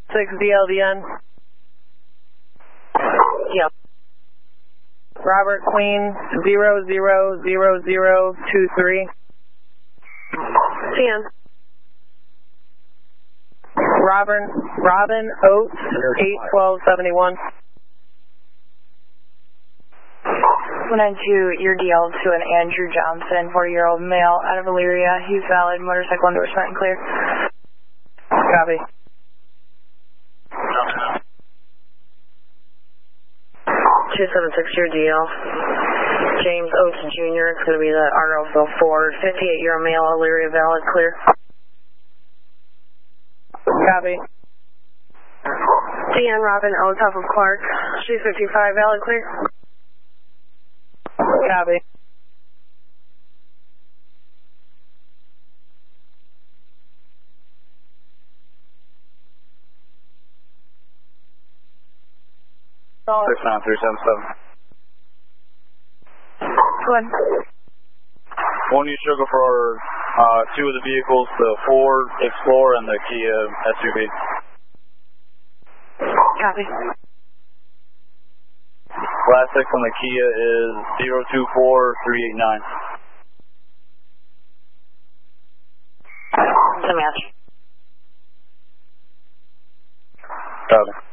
DLDN. Yep. Robert Queen 000023. TN. Robin Oates 81271. 192, your DL to an Andrew Johnson, 40-year-old male, out of Elyria. He's valid, motorcycle endorsement and clear. Copy. 276, your DL. James Oates Jr., it's going to be the RO Bill Ford, 58-year-old male, Elyria, valid, clear. Copy. TN Robin Oates off of Clark, she's 55, valid, clear. Copy. Go ahead. 1 East Sugar for two of the vehicles, the Ford Explorer and the Kia SUV. Copy. Last six on the Kia is 024389. It's a match. Copy.